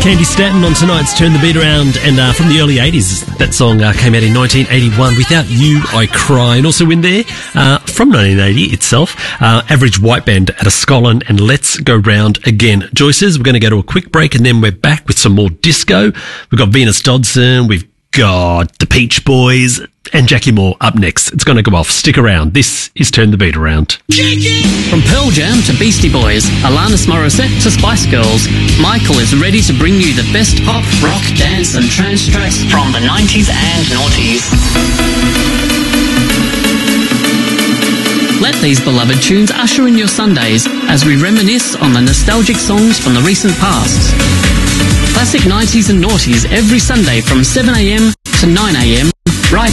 Candy Stanton on tonight's Turn the Beat Around, and from the early 80s, that song came out in 1981, Without You I Cry, and also in there, from 1980 itself, Average White Band at a Scotland and Let's Go Round Again. Joyces, we're going to go to a quick break and then we're back with some more disco. We've got Venus Dodson, we've got the Peach Boys, and Jackie Moore up next. It's going to go off. Stick around. This is Turn the Beat Around. From Pearl Jam to Beastie Boys, Alanis Morissette to Spice Girls, Michael is ready to bring you the best pop, rock, dance and trance tracks from the 90s and noughties. Let these beloved tunes usher in your Sundays as we reminisce on the nostalgic songs from the recent past. Classic 90s and noughties every Sunday from 7am to 9am